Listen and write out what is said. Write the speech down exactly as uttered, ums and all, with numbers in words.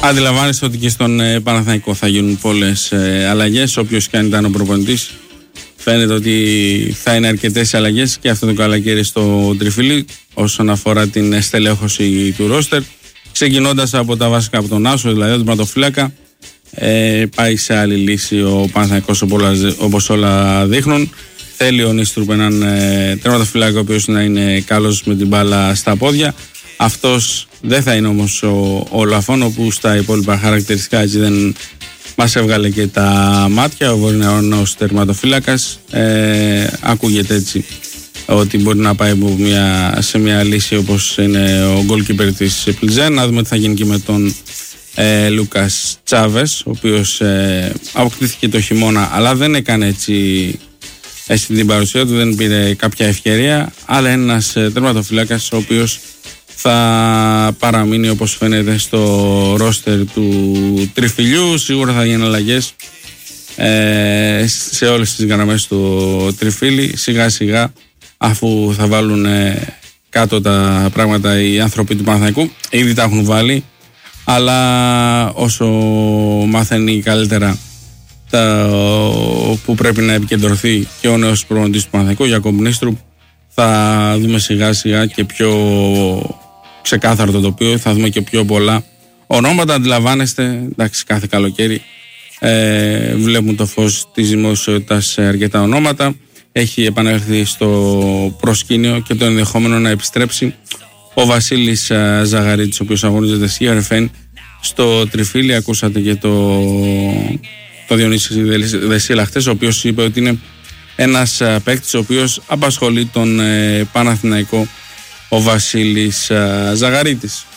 Αντιλαμβάνεστε ότι και στον ε, Παναθηναϊκό θα γίνουν πολλές ε, αλλαγές. Όποιος και αν ήταν ο προπονητής, φαίνεται ότι θα είναι αρκετές αλλαγές και αυτό το καλοκαίρι στο Τριφύλι όσον αφορά την στελέχωση του ρόστερ. Ξεκινώντας από τα βασικά, από τον Άσο, δηλαδή τον πρωτοφύλακα, ε, πάει σε άλλη λύση ο Παναθηναϊκός όπως όλα δείχνουν. Θέλει ο Νίστρουπ έναν ε, τερματοφύλακα ο οποίος να είναι καλός με την μπάλα στα πόδια. Αυτός δεν θα είναι όμως ο, ο Λαφών, όπου στα υπόλοιπα χαρακτηριστικά έτσι δεν μας έβγαλε και τα μάτια. Μπορεί να είναι ως τερματοφύλακας. Ε, ακούγεται έτσι ότι μπορεί να πάει μια, σε μια λύση όπως είναι ο goalkeeper της Πλιζέν. Να δούμε τι θα γίνει και με τον ε, Λούκας Τσάβες, ο οποίος ε, αποκτήθηκε το χειμώνα, αλλά δεν έκανε έτσι στην την παρουσία του, δεν πήρε κάποια ευκαιρία. Αλλά ένας ε, τερματοφύλακας ο οποίος θα παραμείνει όπως φαίνεται στο ρόστερ του Τριφυλιού. Σίγουρα θα γίνουν αλλαγές ε, σε όλες τις γραμμές του Τριφύλι σιγά σιγά, αφού θα βάλουν ε, κάτω τα πράγματα οι άνθρωποι του Παναθηναϊκού. Ήδη τα έχουν βάλει, αλλά όσο μαθαίνει καλύτερα τα, που πρέπει να επικεντρωθεί και ο νέος προπονητής του Παναθηναϊκού, Γιακώβ Νίστρουπ, θα δούμε σιγά σιγά και πιο ξεκάθαρο το τοπίο, θα δούμε και πιο πολλά ονόματα. Αντιλαμβάνεστε, εντάξει, κάθε καλοκαίρι ε, βλέπουν το φως της δημοσιότητας σε αρκετά ονόματα. Έχει επανέλθει στο προσκήνιο και το ενδεχόμενο να επιστρέψει ο Βασίλης ε, Ζαγαρίτης, ο οποίος αγωνίζεται στη Γερφέν στο Τριφύλι. Ακούσατε και το, το Διονύση Δεσίλα χτες, ο οποίος είπε ότι είναι ένας ε, παίκτης ο οποίος απασχολεί τον ε, Παναθηναϊκό, ο Βασίλης ε, Ζαγαρίτης.